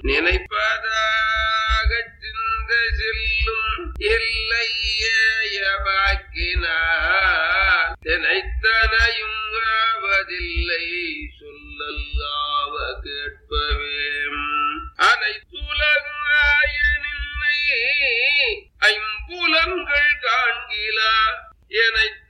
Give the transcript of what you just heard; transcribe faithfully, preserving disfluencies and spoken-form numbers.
நினைப்பதாக சிந்த செல்லும் எல்லையவாக்கினார் நினைத்தனையும் ஆவதில்லை சொல்லல்லாவ கேட்பவே அனைத்துலகாய நின்னை ஐம்புலன்கள் காண்கிலா என